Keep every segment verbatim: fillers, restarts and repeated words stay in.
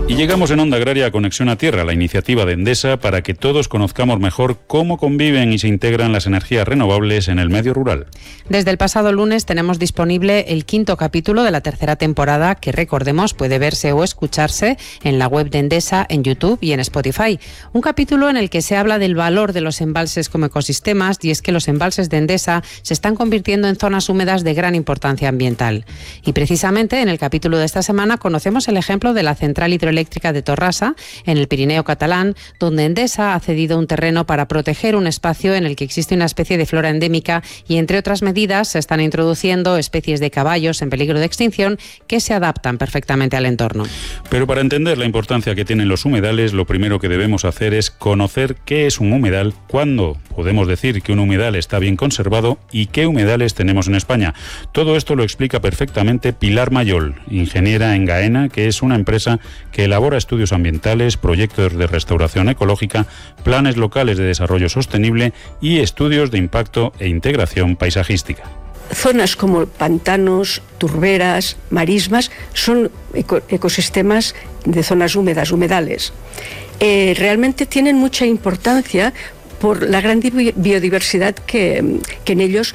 Y llegamos en Onda Agraria a Conexión a Tierra, la iniciativa de Endesa para que todos conozcamos mejor cómo conviven y se integran las energías renovables en el medio rural. Desde el pasado lunes tenemos disponible el quinto capítulo de la tercera temporada que, recordemos, puede verse o escucharse en la web de Endesa, en YouTube y en Spotify. Un capítulo en el que se habla del valor de los embalses como ecosistemas, y es que los embalses de Endesa se están convirtiendo en zonas húmedas de gran importancia ambiental. Y precisamente en el capítulo de esta semana conocemos el ejemplo de la central hidroeléctrica de Torrassa, en el Pirineo catalán, donde Endesa ha cedido un terreno para proteger un espacio en el que existe una especie de flora endémica y, entre otras medidas, se están introduciendo especies de caballos en peligro de extinción que se adaptan perfectamente al entorno. Pero para entender la importancia que tienen los humedales, lo primero que debemos hacer es conocer qué es un humedal, cuándo podemos decir que un humedal está bien conservado y qué humedales tenemos en España. Todo esto lo explica perfectamente Pilar Mayol, ingeniera en Gaena, que es una empresa que elabora estudios ambientales, proyectos de restauración ecológica, planes locales de desarrollo sostenible y estudios de impacto e integración paisajística. Zonas como pantanos, turberas, marismas son eco- ecosistemas de zonas húmedas, humedales. Eh, realmente tienen mucha importancia por la gran bi- biodiversidad que, que en ellos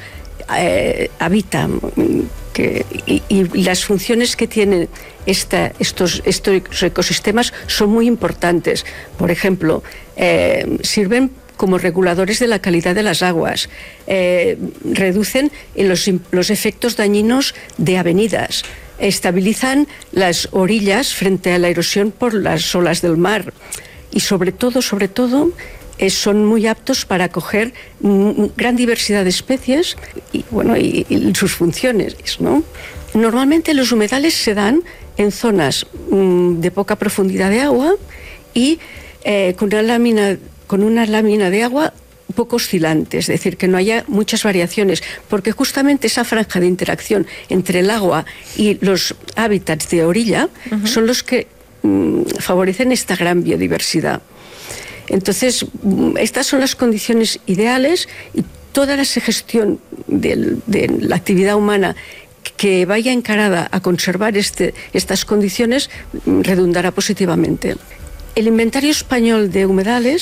eh, habitan. Que, y, y las funciones que tienen esta, estos, estos ecosistemas son muy importantes. Por ejemplo, eh, sirven como reguladores de la calidad de las aguas, eh, reducen los, los efectos dañinos de avenidas, estabilizan las orillas frente a la erosión por las olas del mar y sobre todo, sobre todo, Eh, son muy aptos para acoger mm, gran diversidad de especies y, bueno, y, y sus funciones, ¿no? Normalmente los humedales se dan en zonas mm, de poca profundidad de agua y eh, con, una lámina, con una lámina de agua poco oscilante, es decir, que no haya muchas variaciones, porque justamente esa franja de interacción entre el agua y los hábitats de orilla uh-huh. son los que mm, favorecen esta gran biodiversidad. Entonces, estas son las condiciones ideales y toda la gestión de, de la actividad humana que vaya encarada a conservar este, estas condiciones redundará positivamente. El inventario español de humedales